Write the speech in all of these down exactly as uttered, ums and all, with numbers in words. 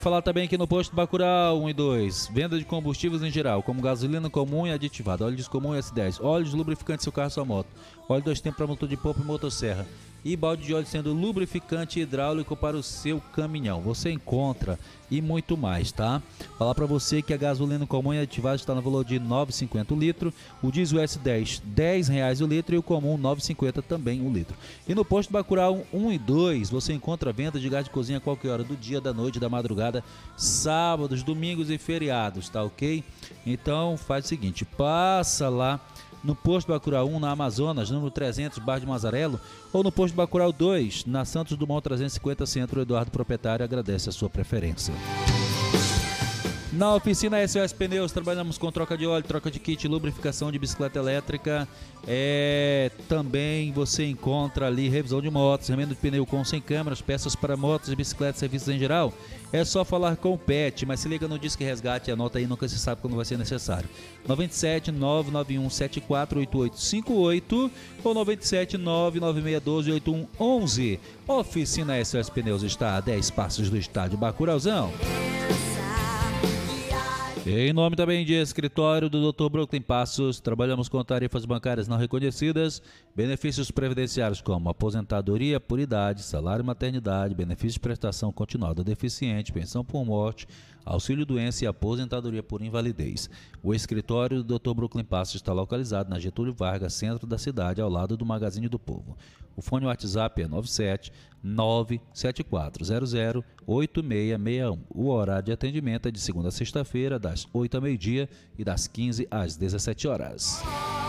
Falar também aqui no posto Bacurau um e dois, venda de combustíveis em geral, como gasolina comum e aditivada, óleo comum e S dez, óleos lubrificantes seu carro e sua moto, óleo dois tempos para motor de pompa e motosserra e balde de óleo sendo lubrificante hidráulico para o seu caminhão. Você encontra e muito mais, tá? Falar para você que a gasolina comum e aditivada está no valor de nove reais e cinquenta centavos o litro, o diesel S dez, dez reais o litro e o comum nove reais e cinquenta centavos também o litro. E no posto Bacurau um e dois, você encontra venda de gás de cozinha a qualquer hora do dia, da noite, da madrugada, sábados, domingos e feriados, tá ok? Então faz o seguinte, passa lá no posto Bacurau um, na Amazonas, número trezentos, Bairro de Mazarelo, ou no posto Bacurau dois, na Santos Dumont trezentos e cinquenta, Centro. O Eduardo Proprietário agradece a sua preferência. Na oficina S O S Pneus, trabalhamos com troca de óleo, troca de kit, lubrificação de bicicleta elétrica. É, também você encontra ali revisão de motos, remendo de pneu com sem câmeras, peças para motos e bicicletas, serviços em geral. É só falar com o Pet, mas se liga no Disque Resgate, anota aí, nunca se sabe quando vai ser necessário. nove sete nove nove um sete quatro oito oito cinco oito ou nove sete nove nove seis um dois oito um um um. Oficina S O S Pneus está a dez passos do estádio Bacurauzão. Em nome também de escritório do doutor Brooklyn Passos, trabalhamos com tarifas bancárias não reconhecidas, benefícios previdenciários como aposentadoria por idade, salário maternidade, benefício de prestação continuada deficiente, pensão por morte, auxílio doença e aposentadoria por invalidez. O escritório do doutor Brooklyn Passos está localizado na Getúlio Vargas, centro da cidade, ao lado do Magazine do Povo. O fone WhatsApp é nove sete nove sete quatro zero zero oito seis seis um. O horário de atendimento é de segunda a sexta-feira, das oito ao meio-dia e das quinze às dezessete horas.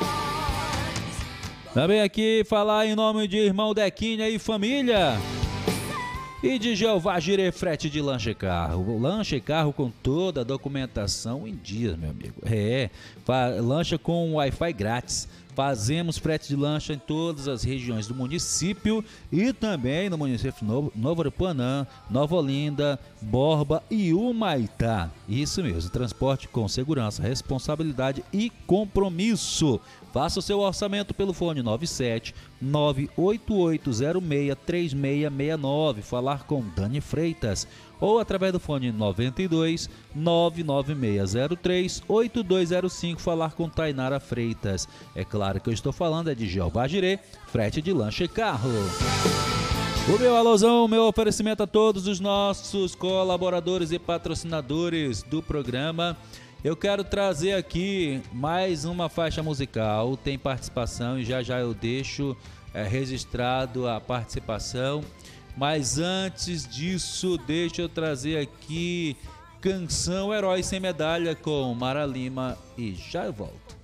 Também aqui falar em nome de irmão Dequinha e família. E de Jeová Jireh Frete de Lanche e Carro. Lanche e Carro com toda a documentação em dias, meu amigo. É, lancha com Wi-Fi grátis. Fazemos frete de lancha em todas as regiões do município e também no município Novo, Novo Aripuanã, Nova Olinda, Borba e Humaitá. Isso mesmo, transporte com segurança, responsabilidade e compromisso. Faça o seu orçamento pelo fone nove sete nove oito oito zero seis três seis seis nove, falar com Dani Freitas, ou através do fone nove dois nove nove seis zero três oito dois zero cinco, falar com Tainara Freitas. É claro que eu estou falando é de Jeová Jireh, frete de lanche e carro. O meu alôzão, o meu oferecimento a todos os nossos colaboradores e patrocinadores do programa. Eu quero trazer aqui mais uma faixa musical, tem participação e já já eu deixo é, registrado a participação. Mas antes disso, deixa eu trazer aqui Canção Herói Sem Medalha com Mara Lima e já eu volto.